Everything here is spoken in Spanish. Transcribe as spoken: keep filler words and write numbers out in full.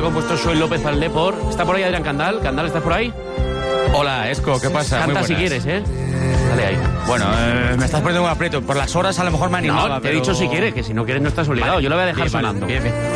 compuesto Soy López al Depor. ¿Está por ahí Adrián Candal? ¿Candal, estás por ahí? Hola, Esco, ¿qué pasa? Canta Muy si buenas. quieres, ¿eh? Dale ahí. Bueno, eh, me estás poniendo un aprieto. Por las horas a lo mejor me animaba, No, te he pero- dicho si quieres, que si no quieres no estás obligado. Vale, Yo lo voy a dejar bien, vale, sonando. bien, bien.